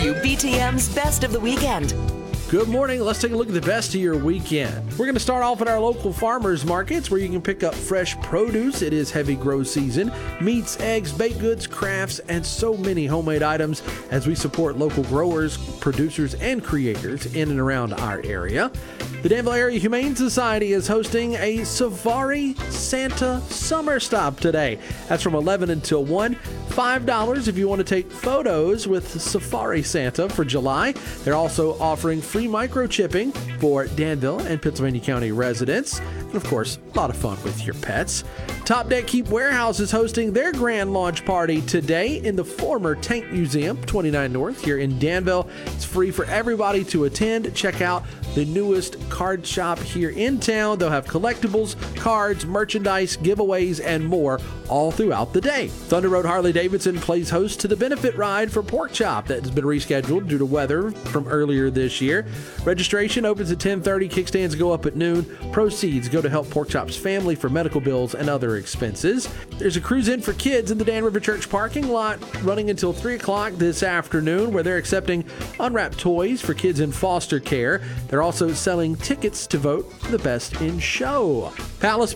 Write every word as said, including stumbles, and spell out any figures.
you B T M's Best of the Weekend. Good morning. Let's take a look at the best of your weekend. We're going to start off at our local farmers markets where you can pick up fresh produce. It is heavy grow season. Meats, eggs, baked goods, crafts, and so many homemade items as we support local growers, producers, and creators in and around our area. The Danville Area Humane Society is hosting a Safari Santa Summer Stop today. That's from eleven until one. five dollars if you want to take photos with Safari Santa for July. They're also offering free microchipping for Danville and Pittsylvania County residents. And of course, a lot of fun with your pets. Top Deck Keep Warehouse is hosting their grand launch party today in the former Tank Museum, twenty-nine North here in Danville. It's free for everybody to attend. Check out the newest card shop here in town. They'll have collectibles, cards, merchandise, giveaways, and more all throughout the day. Thunder Road Harley-Davidson plays host to the benefit ride for Pork Chop that has been rescheduled due to weather from earlier this year. Registration opens at ten thirty. Kickstands go up at noon. Proceeds go to help Pork Chop's family for medical bills and other expenses. There's a cruise in for kids in the Dan River Church parking lot running until three o'clock this afternoon where they're accepting unwrapped toys for kids in foster care. They're also selling tickets to vote for the best in show. Palace